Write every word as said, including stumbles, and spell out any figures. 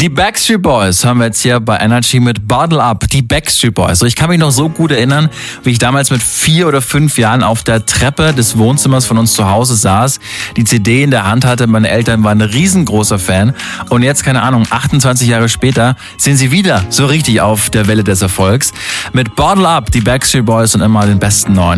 Die Backstreet Boys haben wir jetzt hier bei Energy mit Bottle Up. Die Backstreet Boys. So, ich kann mich noch so gut erinnern, wie ich damals mit vier oder fünf Jahren auf der Treppe des Wohnzimmers von uns zu Hause saß, die C D in der Hand hatte. Meine Eltern waren ein riesengroßer Fan. Und jetzt, keine Ahnung, achtundzwanzig Jahre später sind sie wieder so richtig auf der Welle des Erfolgs. Mit Bottle Up, die Backstreet Boys und immer den besten neuen.